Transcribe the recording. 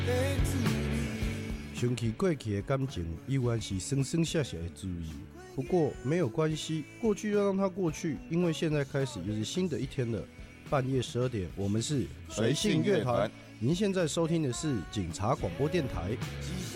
想起过去的感情，依然是生生下下的滋味。不过没有关系，过去就让它过去，因为现在开始又是新的一天了。半夜12点，我们是随性乐团。您现在收听的是警察广播电台。